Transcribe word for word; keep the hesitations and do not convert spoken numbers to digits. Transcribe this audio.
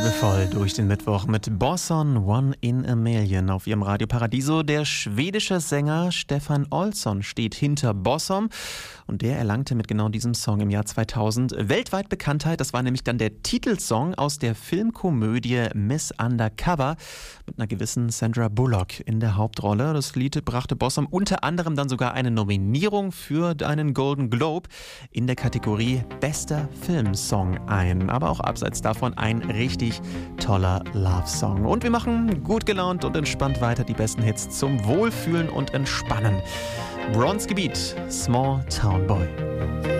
Liebevoll durch den Mittwoch mit Bosson, One in a Million auf ihrem Radio Paradiso. Der schwedische Sänger Stefan Olsson steht hinter Bosson und der erlangte mit genau diesem Song im Jahr zweitausend weltweit Bekanntheit. Das war nämlich dann der Titelsong aus der Filmkomödie Miss Undercover mit einer gewissen Sandra Bullock in der Hauptrolle. Das Lied brachte Bosson unter anderem dann sogar eine Nominierung für einen Golden Globe in der Kategorie Bester Filmsong ein. Aber auch abseits davon ein richtig toller Love-Song. Und wir machen gut gelaunt und entspannt weiter die besten Hits zum Wohlfühlen und Entspannen. Bronze Gebiet, Small Town Boy.